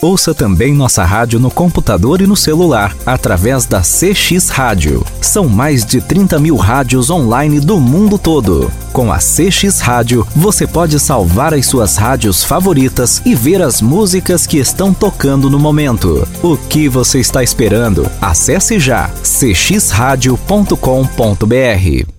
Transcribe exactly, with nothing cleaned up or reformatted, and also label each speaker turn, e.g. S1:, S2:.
S1: Ouça também nossa rádio no computador e no celular, através da C X Rádio. São mais de trinta mil rádios online do mundo todo. Com a C X Rádio, você pode salvar as suas rádios favoritas e ver as músicas que estão tocando no momento. O que você está esperando? Acesse já c x rádio ponto com ponto b r.